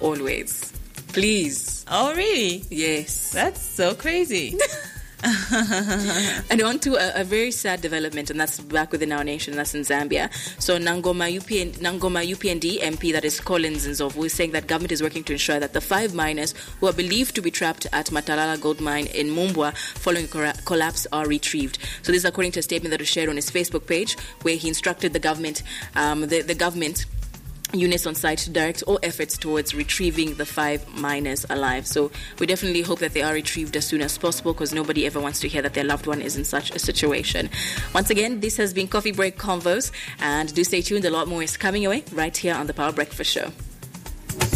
always. Please. Oh, really? Yes. That's so crazy. And on to a very sad development, and that's back within our nation, that's in Zambia. So Nangoma UPND MP, that is Collins Nzovu, is saying that government is working to ensure that the 5 miners who are believed to be trapped at Matalala gold mine in Mumbwa following a collapse are retrieved. So this is according to a statement that was shared on his Facebook page, where he instructed the government, the government units on site to direct all efforts towards retrieving the 5 miners alive. So we definitely hope that they are retrieved as soon as possible, because nobody ever wants to hear that their loved one is in such a situation. Once again, this has been Coffee Break Convos, and do stay tuned. A lot more is coming your way right here on the Power Breakfast Show.